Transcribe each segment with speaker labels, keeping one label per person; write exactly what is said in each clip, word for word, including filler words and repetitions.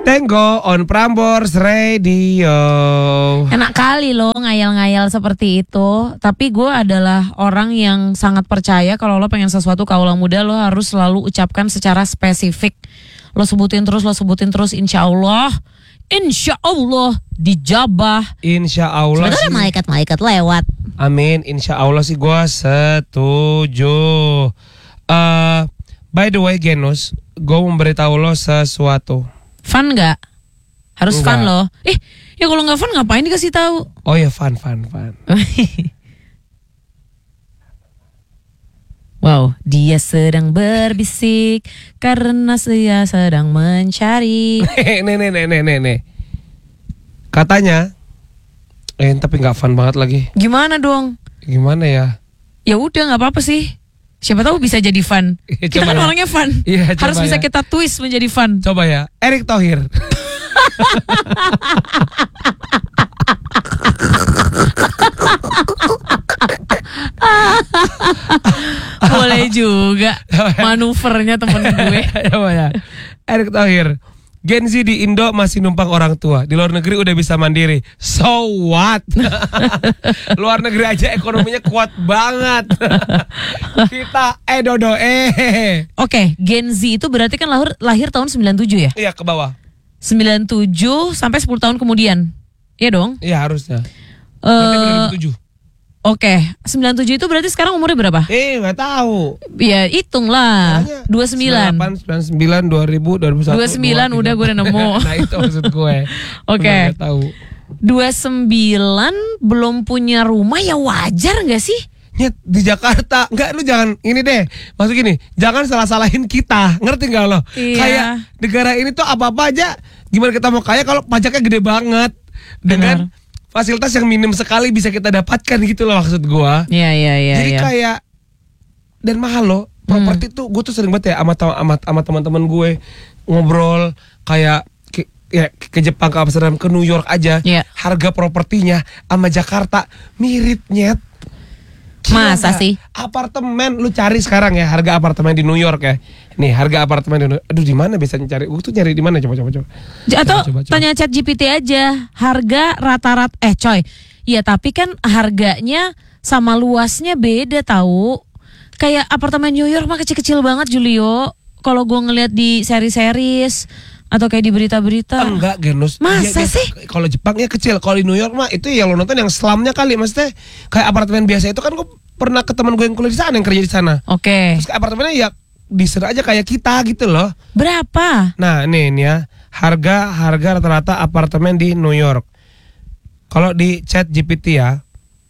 Speaker 1: Tango on Prambors Radio.
Speaker 2: Enak kali lo ngayal-ngayal seperti itu. Tapi gue adalah orang yang sangat percaya kalau lo pengen sesuatu kaulah muda, lo harus selalu ucapkan secara spesifik. Lo sebutin terus, lo sebutin terus, insya Allah, insya Allah dijabah.
Speaker 1: Insya Allah.
Speaker 2: Sebetulnya malaikat-malaikat lewat.
Speaker 1: Amin, insya Allah sih gue setuju. Uh, by the way Genus, gue memberitahu lo sesuatu.
Speaker 2: Fun gak? Harus
Speaker 1: Enggak.
Speaker 2: fun loh. Eh, ya kalau nggak fun ngapain dikasih tahu?
Speaker 1: Oh ya fun, fun, fun.
Speaker 2: Wow, dia sedang berbisik karena saya sedang mencari.
Speaker 1: Nih, nih, nih, nih, nih, nih. Katanya, eh tapi nggak fun banget lagi.
Speaker 2: Gimana dong?
Speaker 1: Gimana ya?
Speaker 2: Ya udah nggak apa-apa sih. Siapa tahu bisa jadi fun.
Speaker 1: Iya,
Speaker 2: Kita
Speaker 1: coba
Speaker 2: kan
Speaker 1: ya.
Speaker 2: orangnya fun.
Speaker 1: Iya,
Speaker 2: Harus
Speaker 1: coba
Speaker 2: bisa
Speaker 1: ya.
Speaker 2: kita twist menjadi fun.
Speaker 1: Coba ya, Erick Thohir.
Speaker 2: Boleh juga manuvernya temen gue.
Speaker 1: Coba ya, Erick Thohir. Gen Z di Indo masih numpang orang tua. Di luar negeri udah bisa mandiri. So what? Luar negeri aja ekonominya kuat banget. Kita eh dodo eh.
Speaker 2: Oke, Gen Z itu berarti kan lahir lahir tahun sembilan puluh tujuh ya?
Speaker 1: Iya ke bawah.
Speaker 2: sembilan puluh tujuh sampai sepuluh tahun kemudian. Iya dong?
Speaker 1: Iya harusnya.
Speaker 2: Eh,
Speaker 1: Berarti dua ribu tujuh.
Speaker 2: Oke, sembilan puluh tujuh itu berarti sekarang umurnya berapa?
Speaker 1: Eh nggak tahu.
Speaker 2: Ya hitung lah. dua puluh sembilan.
Speaker 1: sembilan puluh sembilan, dua ribu, dua ribu satu.
Speaker 2: dua puluh sembilan udah gue udah nemu.
Speaker 1: Nah itu maksud gue.
Speaker 2: Oke.
Speaker 1: Nggak tahu.
Speaker 2: dua puluh sembilan belum punya rumah ya wajar gak sih?
Speaker 1: Nyet di Jakarta. Enggak lu jangan ini deh. Maksud gini, jangan salah-salahin kita. Ngerti nggak lo?
Speaker 2: Iya.
Speaker 1: Kayak negara ini tuh apa-apa aja gimana kita mau kaya kalau pajaknya gede banget. Dengan
Speaker 2: Benar.
Speaker 1: fasilitas yang minim sekali bisa kita dapatkan gitu loh maksud gua.
Speaker 2: Iya iya iya.
Speaker 1: Jadi
Speaker 2: ya.
Speaker 1: kayak dan mahal loh. Properti tuh gue tuh sering banget ya sama sama sama teman-teman gue ngobrol kayak ke, ya, ke Jepang, ke Amsterdam, ke New York aja.
Speaker 2: Iya.
Speaker 1: Harga propertinya sama Jakarta mirip nyet. Gila
Speaker 2: Masa
Speaker 1: nggak?
Speaker 2: sih?
Speaker 1: Apartemen lu cari sekarang ya harga apartemen di New York ya. Nih harga apartemen di New York. Aduh di mana biasanya cari? Gue tuh nyari di mana coba coba coba.
Speaker 2: J- Atau
Speaker 1: Coba, coba, coba.
Speaker 2: tanya Chat G P T aja. Harga rata-rata eh coy. Ya tapi kan harganya sama luasnya beda tahu. Kayak apartemen New York mah kecil-kecil banget Julio. Kalau gue ngeliat di seri-series atau kayak di berita-berita.
Speaker 1: Enggak Genus.
Speaker 2: Masa
Speaker 1: Dia- dia-
Speaker 2: sih?
Speaker 1: Kalau Jepang ya kecil. Kalau di New York mah itu yang lo nonton yang slumnya kali. Maksudnya kayak apartemen biasa itu kan gue pernah ke teman gue yang kuliah di sana yang kerja di sana.
Speaker 2: Oke.
Speaker 1: Terus kayak apartemennya ya diserat aja kayak kita gitu loh.
Speaker 2: Berapa?
Speaker 1: Nah nih nih ya harga harga rata-rata apartemen di New York. Kalau di Chat G P T ya.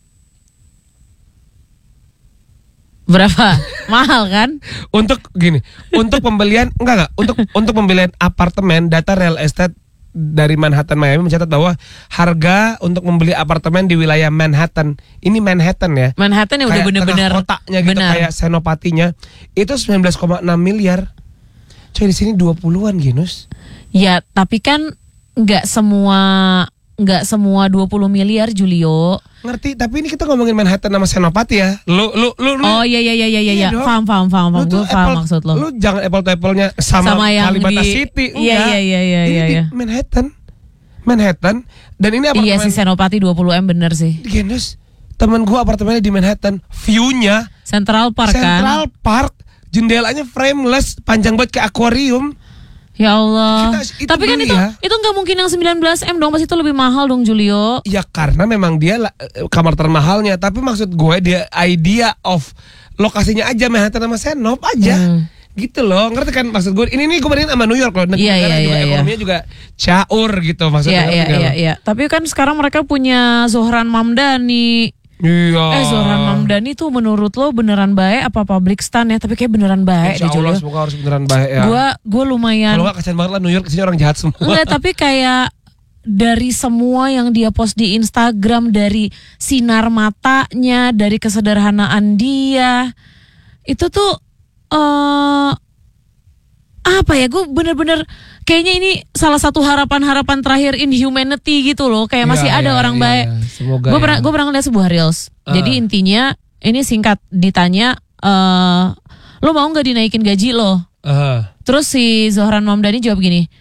Speaker 2: Berapa? Mahal kan?
Speaker 1: Untuk gini, untuk pembelian enggak enggak, untuk untuk pembelian apartemen data real estate dari Manhattan Miami mencatat bahwa harga untuk membeli apartemen di wilayah Manhattan, ini Manhattan ya.
Speaker 2: Manhattan yang udah
Speaker 1: Kayak
Speaker 2: bener-bener
Speaker 1: tengah kotanya gitu
Speaker 2: benar.
Speaker 1: kayak senopatinya itu sembilan belas koma enam miliar. Coy di sini dua puluhan Genus.
Speaker 2: Ya, tapi kan nggak semua nggak semua dua puluh miliar Julio.
Speaker 1: Ngerti, tapi ini kita ngomongin Manhattan sama senopati ya. Lu lu lu, lu
Speaker 2: Oh iya iya iya iya iya.
Speaker 1: Iya
Speaker 2: iya.
Speaker 1: dong.
Speaker 2: Paham paham paham.
Speaker 1: lu
Speaker 2: paham.
Speaker 1: tuh
Speaker 2: Gue paham
Speaker 1: apple-
Speaker 2: maksud lo.
Speaker 1: Lu jangan apple to apple-nya sama,
Speaker 2: Sama yang
Speaker 1: Kalibata
Speaker 2: di-
Speaker 1: City.
Speaker 2: Iya,
Speaker 1: enggak.
Speaker 2: iya, iya, iya,
Speaker 1: Ini
Speaker 2: iya,
Speaker 1: di
Speaker 2: iya.
Speaker 1: Manhattan. Manhattan dan ini apartemen.
Speaker 2: Iya sih Senopati dua puluh M bener sih.
Speaker 1: Genus, temen gua apartemennya di Manhattan. View-nya
Speaker 2: Central Park
Speaker 1: Central
Speaker 2: kan.
Speaker 1: Park. Jendelanya frameless, panjang banget kayak akuarium.
Speaker 2: Ya Allah.
Speaker 1: Kita- itu
Speaker 2: Tapi kan
Speaker 1: beli
Speaker 2: itu
Speaker 1: ya.
Speaker 2: itu nggak mungkin yang sembilan belas M dong, pasti itu lebih mahal dong Julio.
Speaker 1: Ya karena memang dia la- kamar termahalnya. Tapi maksud gue dia idea of lokasinya aja Manhattan sama Senop aja.
Speaker 2: Hmm.
Speaker 1: Gitu loh, ngerti kan maksud gue? Ini nih gue bandingin sama New York loh.
Speaker 2: Iya,
Speaker 1: Negara
Speaker 2: iya,
Speaker 1: juga
Speaker 2: iya,
Speaker 1: ekonominya juga caur gitu maksudnya.
Speaker 2: Iya
Speaker 1: ngerti
Speaker 2: iya
Speaker 1: nggak
Speaker 2: iya
Speaker 1: lo?
Speaker 2: iya. Tapi kan sekarang mereka punya Zohran Mamdani.
Speaker 1: Iya.
Speaker 2: Eh Zohran Mamdani tuh menurut lo beneran baik apa public stand ya? Tapi kayak beneran baik
Speaker 1: Insya
Speaker 2: deh
Speaker 1: Allah
Speaker 2: Julio.
Speaker 1: semoga harus beneran baik ya.
Speaker 2: Gua gue lumayan.
Speaker 1: Kalau nggak kasihan banget lah New York kesini orang jahat semua.
Speaker 2: Enggak, tapi kayak dari semua yang dia post di Instagram, dari sinar matanya, dari kesederhanaan dia, itu tuh eh apa ya, gue bener-bener kayaknya ini salah satu harapan-harapan terakhir in humanity gitu loh. Kayak masih
Speaker 1: Iya,
Speaker 2: ada
Speaker 1: iya,
Speaker 2: orang
Speaker 1: iya,
Speaker 2: baik.
Speaker 1: iya. Semoga
Speaker 2: Gue
Speaker 1: ya.
Speaker 2: pernah gue pernah ngeliat sebuah reels.
Speaker 1: Ah.
Speaker 2: Jadi intinya ini singkat, ditanya, eh lo mau nggak dinaikin gaji lo?
Speaker 1: Ah.
Speaker 2: Terus si Zohran Mamdani jawab gini,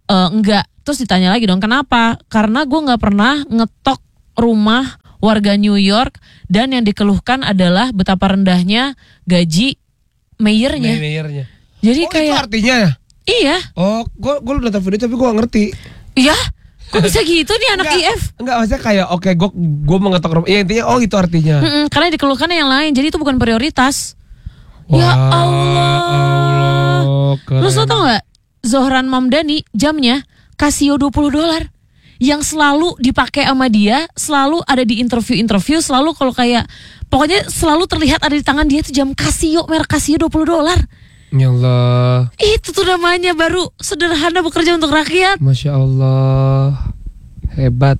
Speaker 2: E, enggak. Terus ditanya lagi dong kenapa? Karena gue nggak pernah ngetok rumah warga New York dan yang dikeluhkan adalah betapa rendahnya gaji mayornya.
Speaker 1: Mayornya.
Speaker 2: Jadi
Speaker 1: oh,
Speaker 2: kayak
Speaker 1: itu artinya ya?
Speaker 2: Iya.
Speaker 1: Oh, gue gue udah nonton video tapi gue gak ngerti.
Speaker 2: Iya. Kok bisa gitu nih anak
Speaker 1: enggak,
Speaker 2: I F?
Speaker 1: Enggak, maksudnya kayak oke, okay, gue gue mau ngetok rumah. Ya intinya oh itu artinya.
Speaker 2: Mm-mm, karena yang dikeluhkan yang lain. Jadi itu bukan prioritas.
Speaker 1: Wah,
Speaker 2: ya Allah.
Speaker 1: Allah
Speaker 2: Terus lo tau gak? Zohran Mamdani jamnya Casio dua puluh dolar. Yang selalu dipakai sama dia, selalu ada di interview-interview, selalu kalau kayak pokoknya selalu terlihat ada di tangan dia itu jam Casio, merek Casio dua puluh dolar.
Speaker 1: Ya Allah.
Speaker 2: Itu tuh namanya baru sederhana bekerja untuk rakyat.
Speaker 1: Masya Allah. Hebat.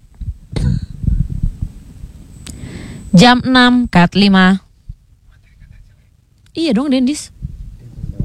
Speaker 2: Jam enam, cut lima. Iya dong Dendis.